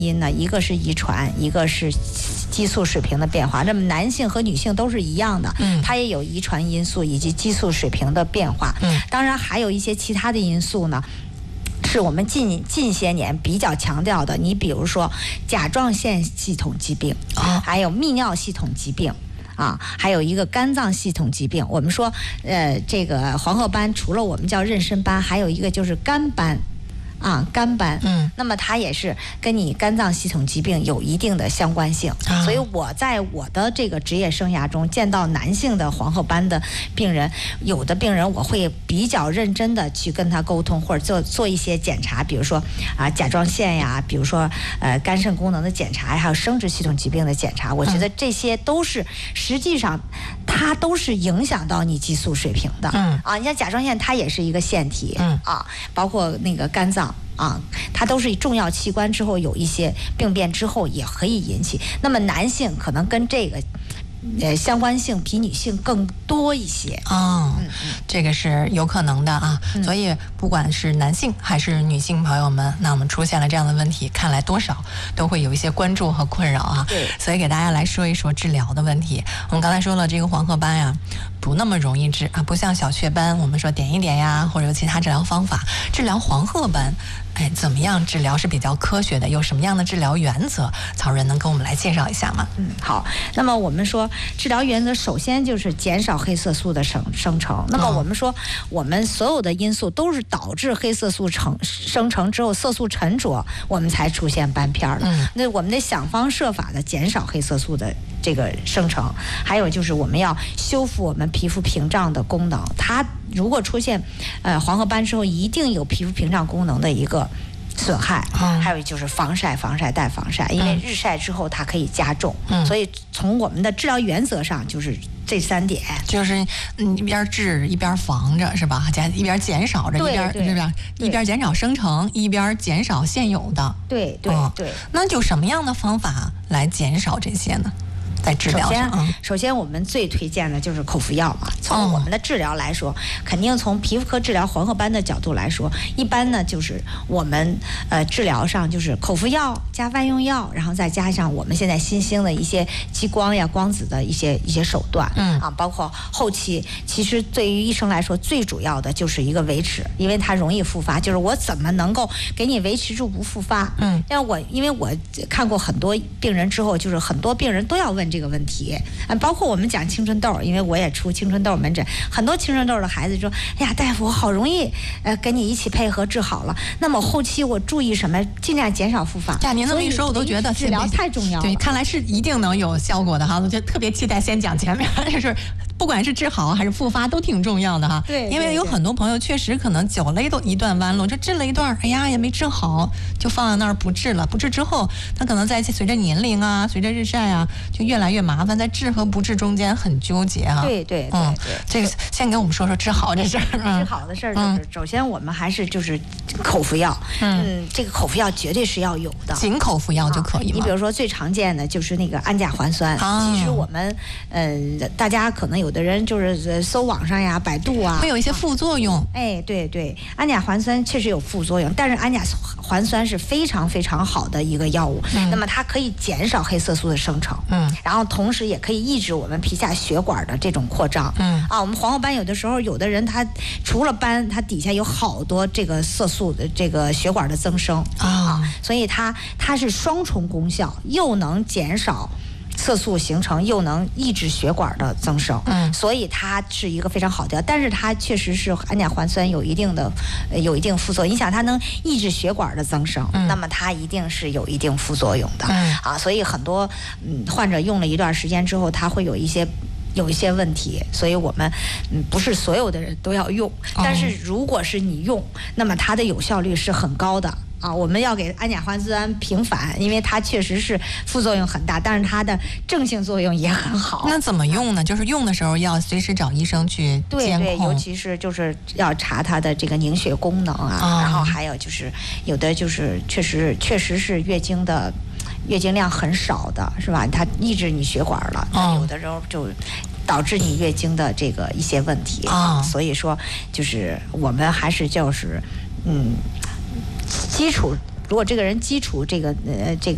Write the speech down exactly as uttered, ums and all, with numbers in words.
因呢，一个是遗传，一个是激素水平的变化。那么男性和女性都是一样的，嗯，它也有遗传因素以及激素水平的变化。嗯，当然还有一些其他的因素呢，是我们近近些年比较强调的。你比如说甲状腺系统疾病，哦、还有泌尿系统疾病。啊，还有一个肝脏系统疾病。我们说，呃，这个黄褐斑除了我们叫妊娠斑，还有一个就是肝斑。啊，肝斑，嗯，那么它也是跟你肝脏系统疾病有一定的相关性，啊、所以我在我的这个职业生涯中见到男性的黄褐斑的病人，有的病人我会比较认真的去跟他沟通，或者做做一些检查，比如说啊甲状腺呀，比如说呃肝肾功能的检查，还有生殖系统疾病的检查，我觉得这些都是实际上它都是影响到你激素水平的，嗯啊，你像甲状腺它也是一个腺体，嗯啊，包括那个肝脏。啊，它都是重要器官之后有一些病变之后也可以引起。那么男性可能跟这个呃相关性比女性更多一些。 哦，嗯、这个是有可能的啊。嗯、所以不管是男性还是女性朋友们，那我们出现了这样的问题，看来多少都会有一些关注和困扰啊。 对， 所以给大家来说一说治疗的问题。我们刚才说了，这个黄褐斑呀，不那么容易治啊，不像小雀斑，我们说点一点呀，或者有其他治疗方法。治疗黄褐斑，哎，怎么样治疗是比较科学的？有什么样的治疗原则？曹仁能跟我们来介绍一下吗？ 嗯，好。那么我们说治疗原则，首先就是减少黑色素的生生成。那么我们说，我们所有的因素都是导致黑色素成生成之后，色素沉着，我们才出现斑片的。嗯，那我们得想方设法的减少黑色素的这个生成。还有就是我们要修复我们皮肤屏障的功能。它如果出现呃黄褐斑之后，一定有皮肤屏障功能的一个损害。嗯、还有就是防晒，防晒带防晒，因为日晒之后它可以加重。嗯、所以从我们的治疗原则上就是这三点， 就是嗯一边治一边防着，是吧？减一边减少着，一边是吧？一边减少生成，一边减少现有的。 对对对、嗯。 那就什么样的方法来减少这些呢？在治疗上， 首先，首先我们最推荐的就是口服药嘛。从我们的治疗来说，肯定从皮肤科治疗黄褐斑的角度来说，一般呢就是我们呃治疗上就是口服药加外用药，然后再加上我们现在新兴的一些激光呀、光子的一些一些手段，嗯啊，包括后期，其实对于医生来说，最主要的就是一个维持，因为它容易复发，就是我怎么能够给你维持住不复发？嗯，像我，因为我看过很多病人之后，就是很多病人都要问这个问题，啊，包括我们讲青春痘，因为我也出青春痘门诊，很多青春痘的孩子说：“哎呀，大夫，我好容易，呃，跟你一起配合治好了。那么后期我注意什么？尽量减少复发。” 呀，您这么一说，我都觉得治疗太重要了。 对，看来是一定能有效果的哈，我就特别期待先讲前面，就是不管是治好还是复发都挺重要的哈。 对， 因为有很多朋友确实可能走了一段一段弯路，这治了一段，哎呀也没治好，就放在那儿不治了。不治之后，他可能在随着年龄啊，随着日晒啊，就越来越麻烦，在治和不治中间很纠结啊。 对对对嗯， 对， 这个先给我们说说治好这事儿。 治好的事儿就是，首先我们还是就是口服药，嗯，这个口服药绝对是要有的， 仅口服药就可以吗？ 你比如说最常见的就是那个氨甲环酸，其实我们呃大家可能有的人就是搜网上呀、百度啊， 会有一些副作用。 哎，对对，氨甲环酸确实有副作用，但是氨甲环酸是非常非常好的一个药物，嗯、那么它可以减少黑色素的生成，嗯，然后同时也可以抑制我们皮下血管的这种扩张，嗯啊，我们黄褐斑有的时候有的人他除了斑，他底下有好多这个色素的这个血管的增生、哦、啊，所以它它是双重功效，又能减少色素形成，又能抑制血管的增生，嗯，所以它是一个非常好的药，但是它确实是氨甲环酸有一定的、呃、有一定副作用。你想它能抑制血管的增生，嗯、那么它一定是有一定副作用的，嗯啊，所以很多嗯患者用了一段时间之后，他会有一些。有一些问题，所以我们嗯不是所有的人都要用，但是如果是你用，那么它的有效率是很高的啊。我们要给氨甲环酸平反，因为它确实是副作用很大，但是它的正性作用也很好。 那怎么用呢？就是用的时候要随时找医生去监控， 对对，尤其是就是要查它的这个凝血功能啊，哦、然后还有就是有的就是确实确实是月经的。月经量很少的是吧？它抑制你血管了，哦、有的时候就导致你月经的这个一些问题啊。哦、所以说，就是我们还是就是嗯，基础，如果这个人基础这个呃这个。